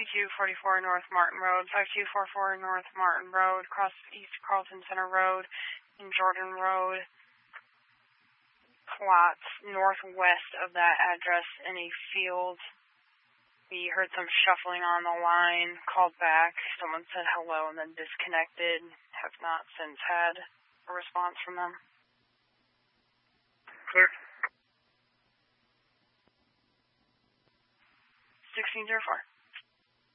5244 North Martin Road, 5244 North Martin Road, across East Carlton Center Road and Jordan Road. Plots northwest of that address in a field. We heard some shuffling on the line, called back, someone said hello and then disconnected. Have not since had a response from them. Clear. 1604.